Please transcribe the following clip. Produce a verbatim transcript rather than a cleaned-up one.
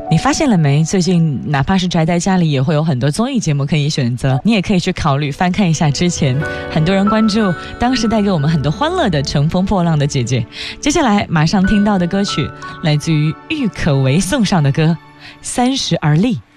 你发现了没？最近哪怕是宅在家里，也会有很多综艺节目可以选择。你也可以去考虑翻看一下之前很多人关注，当时带给我们很多欢乐的《乘风破浪的姐姐》。接下来马上听到的歌曲，来自于郁可唯送上的歌《三十而立》。